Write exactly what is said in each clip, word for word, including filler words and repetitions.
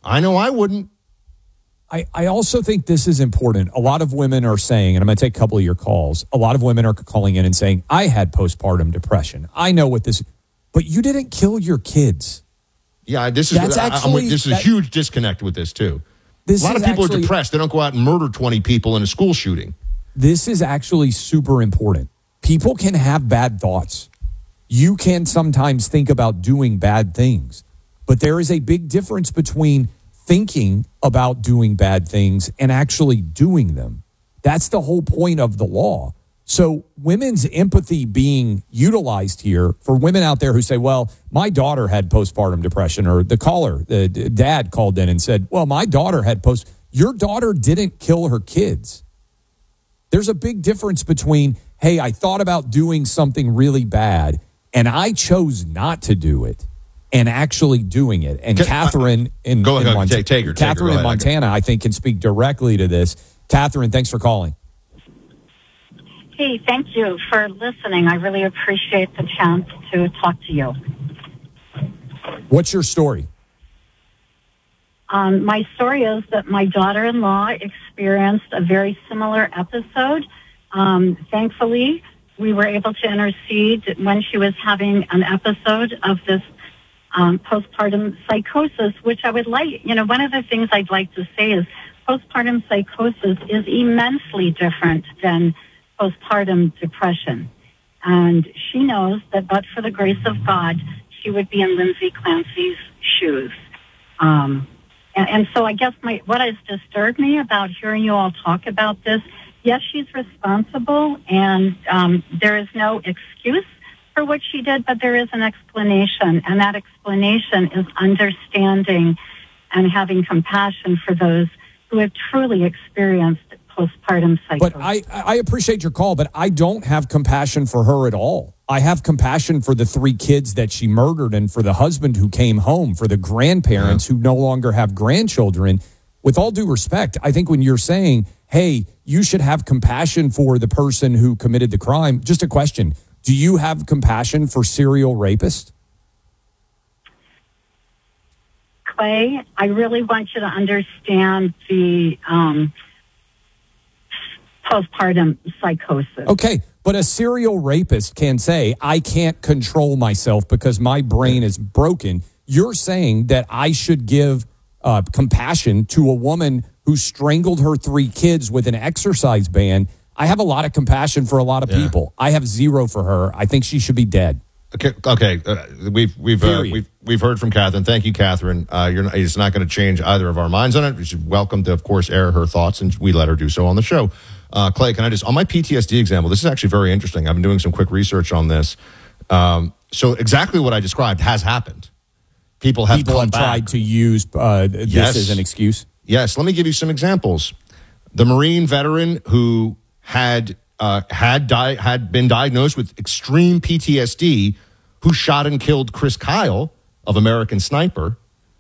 I know I wouldn't. I, I also think this is important. A lot of women are saying, and I'm going to take a couple of your calls, a lot of women are calling in and saying, I had postpartum depression. I know what this is. But you didn't kill your kids. Yeah, this is That's I, actually, I'm, this is that, a huge disconnect with this, too. This a lot of people actually, are depressed. They don't go out and murder twenty people in a school shooting. This is actually super important. People can have bad thoughts. You can sometimes think about doing bad things. But there is a big difference between thinking about doing bad things and actually doing them. That's the whole point of the law. So women's empathy being utilized here for women out there who say, well, my daughter had postpartum depression, or the caller, the dad called in and said, well, my daughter had post. Your daughter didn't kill her kids. There's a big difference between, hey, I thought about doing something really bad and I chose not to do it, and actually doing it. And can, Catherine in, go ahead, in Mont- take, take her, Catherine take her, in Montana, I think, can speak directly to this. Catherine, thanks for calling. Hey, thank you for listening. I really appreciate the chance to talk to you. What's your story? Um, my story is that my daughter-in-law experienced a very similar episode. Um, thankfully, we were able to intercede when she was having an episode of this um, postpartum psychosis, which I would like, you know, one of the things I'd like to say is postpartum psychosis is immensely different than postpartum depression. And she knows that but for the grace of God, she would be in Lindsay Clancy's shoes. Um, and, and so I guess my what has disturbed me about hearing you all talk about this, yes, she's responsible, and um, there is no excuse for what she did, but there is an explanation, and that explanation is understanding and having compassion for those who have truly experienced postpartum psychosis. But I, I appreciate your call, but I don't have compassion for her at all. I have compassion for the three kids that she murdered and for the husband who came home, for the grandparents yeah. who no longer have grandchildren. With all due respect, I think when you're saying, hey, you should have compassion for the person who committed the crime, just a question. Do you have compassion for serial rapists? Clay, I really want you to understand the um, postpartum psychosis. Okay, but a serial rapist can say, I can't control myself because my brain is broken. You're saying that I should give uh, compassion to a woman who strangled her three kids with an exercise band. I have a lot of compassion for a lot of yeah. people. I have zero for her. I think she should be dead. Okay, okay. Uh, we've we've uh, we've we've heard from Catherine. Thank you, Catherine. Uh, you're not, it's not going to change either of our minds on it. She's welcome to, of course, air her thoughts, and we let her do so on the show. Uh, Clay, can I just on my P T S D example? This is actually very interesting. I've been doing some quick research on this. Um, so exactly what I described has happened. People have people have back. tried to use uh, this yes. as an excuse. Yes. Let me give you some examples. The Marine veteran who had uh, had di- had been diagnosed with extreme P T S D, who shot and killed Chris Kyle of American Sniper.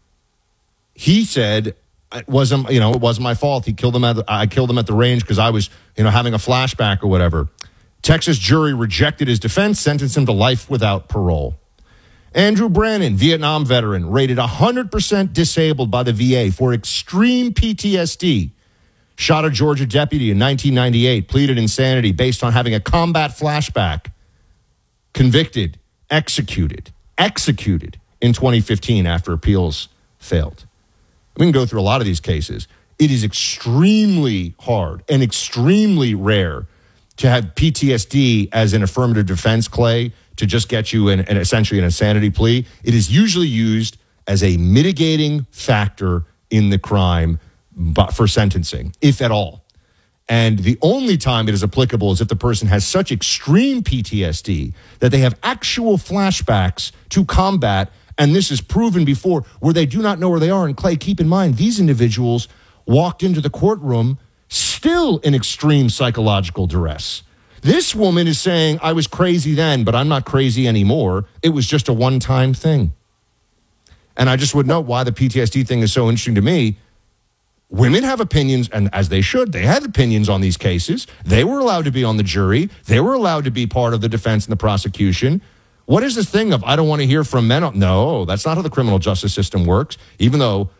He said it wasn't, you know, it wasn't my fault. He killed him at the, I killed him at the range because I was, you know, having a flashback or whatever. Texas jury rejected his defense, sentenced him to life without parole. Andrew Brannon, Vietnam veteran, rated one hundred percent disabled by the V A for extreme P T S D. Shot a Georgia deputy in nineteen ninety-eight, pleaded insanity based on having a combat flashback. Convicted, executed, executed in twenty fifteen after appeals failed. We can go through a lot of these cases. It is extremely hard and extremely rare to have P T S D as an affirmative defense, Clay, to just get you in, in essentially an insanity plea. It is usually used as a mitigating factor in the crime but for sentencing, if at all. And the only time it is applicable is if the person has such extreme P T S D that they have actual flashbacks to combat. And this is proven before, where they do not know where they are. And Clay, keep in mind, these individuals walked into the courtroom still in extreme psychological duress. This woman is saying, I was crazy then, but I'm not crazy anymore. It was just a one-time thing. And I just would note why the P T S D thing is so interesting to me. Women have opinions, and as they should, they had opinions on these cases. They were allowed to be on the jury. They were allowed to be part of the defense and the prosecution. What is this thing of, I don't want to hear from men? No, that's not how the criminal justice system works. Even though